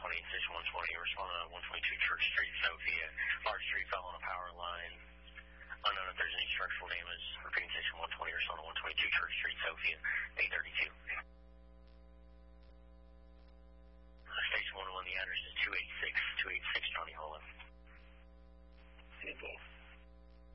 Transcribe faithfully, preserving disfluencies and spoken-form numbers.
twenty, Station one twenty, responding on one twenty-two Church Street, Southeast.